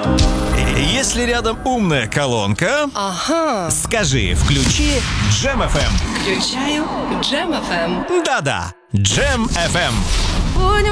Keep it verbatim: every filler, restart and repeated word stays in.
Если рядом умная колонка, Ага. скажи «включи Джем эф эм». Включаю Джем эф эм. Да-да, Джем эф эм. Будем